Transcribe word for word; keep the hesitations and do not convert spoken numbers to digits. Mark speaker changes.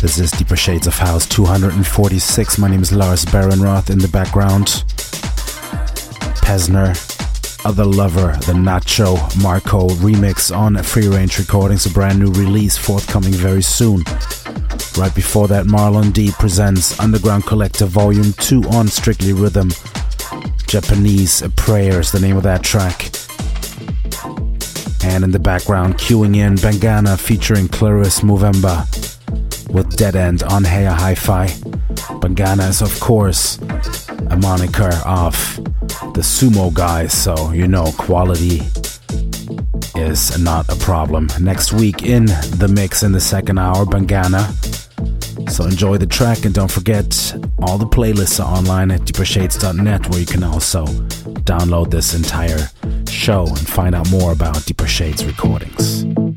Speaker 1: This is Deeper Shades of House two forty-six. My name is Lars Barenroth. In the background, Pesner, Other Lover, the Nacho Marco remix on Free Range Recordings, a brand new release forthcoming very soon. Right before that, Marlon D presents Underground Collector Volume two on Strictly Rhythm. Japanese Prayers, the name of that track. And in the background, queuing in Bangana featuring Clarice Movemba with Dead End on Heya Hi-Fi. Bangana is, of course, a moniker of the Sumo guys, so you know quality is not a problem. Next week in the mix in the second hour, Bangana. So enjoy the track, and don't forget all the playlists are online at deeper shades dot net, where you can also download this entire show and find out more about Deeper Shades recordings.